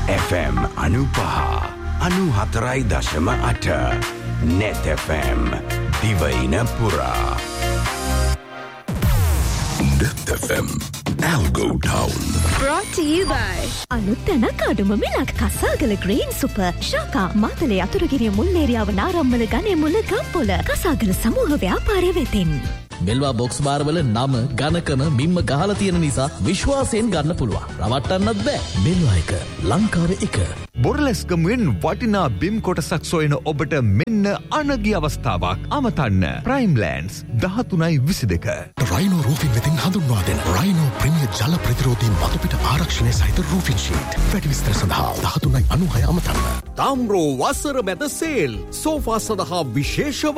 FM 95.4.8 Net FM දිවයින පුරා Net FM Algo Town brought to you by අලුතැන කඩුම මිලක් කසාගල green super ශාකා Matale Athurugiriya Mulleriyawa නාරම්මල ගනේ මුල ගම්පොල කසාගල සමූහ ව්‍යාපාරය වෙතින් මෙල්වා බොක්ස් බාරවල නම ගණකම මිම්ම ගහලා තියෙන නිසා විශ්වාසයෙන් ගන්න පුළුවන්. රවට්ටන්නත් බෑ. මෙල්වා එක ලංකාවේ එක. බොරලැස්කමුවෙන් වටිනා බිම් කොටසක් සොයන ඔබට මෙන්න අනගි අවස්ථාවක්. අමතන්න ප්‍රයිම් ලෑන්ඩ්ස් 13.22. රයිනෝ රූෆින් වෙතින් හඳුන්වා දෙන රයිනෝ ප්‍රීමියර් ජල ප්‍රතිරෝධී මතුපිට ආරක්ෂණය සහිත රූෆින් ෂීට්. වැඩි විස්තර සඳහා 13.96 අමතන්න. තාම්රෝ වසර මැද සේල්. සෝෆා සඳහා විශේෂ